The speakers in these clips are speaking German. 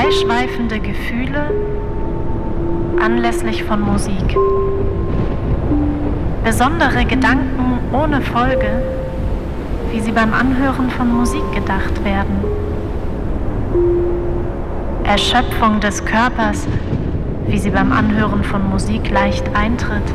vorbeischweifende Gefühle anlässlich von Musik. Besondere Gedanken ohne Folge, wie sie beim Anhören von Musik gedacht werden. Erschöpfung des Körpers, wie sie beim Anhören von Musik leicht eintritt.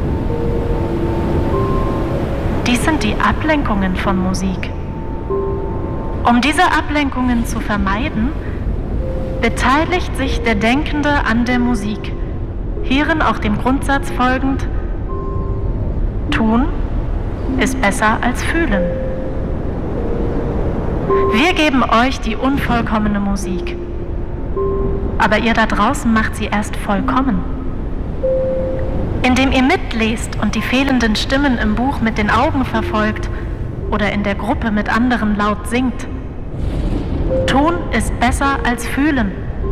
Dies sind die Ablenkungen von Musik. Um diese Ablenkungen zu vermeiden, beteiligt sich der Denkende an der Musik, hierin auch dem Grundsatz folgend: Tun ist besser als fühlen. Wir geben euch die unvollkommene Musik, aber ihr da draußen macht sie erst vollkommen. Indem ihr mitlest und die fehlenden Stimmen im Buch mit den Augen verfolgt oder in der Gruppe mit anderen laut singt. Tun ist besser als fühlen.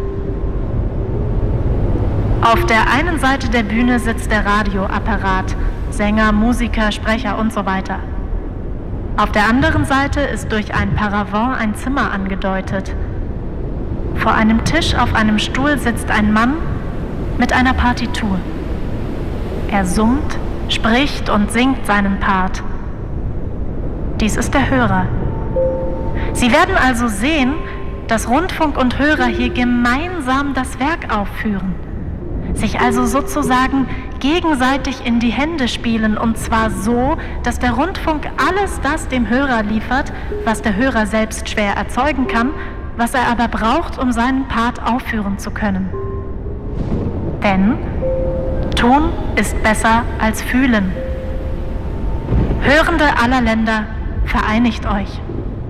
Auf der einen Seite der Bühne sitzt der Radioapparat, Sänger, Musiker, Sprecher und so weiter. Auf der anderen Seite ist durch ein Paravent ein Zimmer angedeutet. Vor einem Tisch auf einem Stuhl sitzt ein Mann mit einer Partitur. Er summt, spricht und singt seinen Part. Dies ist der Hörer. Sie werden also sehen, dass Rundfunk und Hörer hier gemeinsam das Werk aufführen, sich also sozusagen gegenseitig in die Hände spielen, und zwar so, dass der Rundfunk alles das dem Hörer liefert, was der Hörer selbst schwer erzeugen kann, was er aber braucht, um seinen Part aufführen zu können. Denn Tun ist besser als fühlen. Hörende aller Länder, vereinigt euch.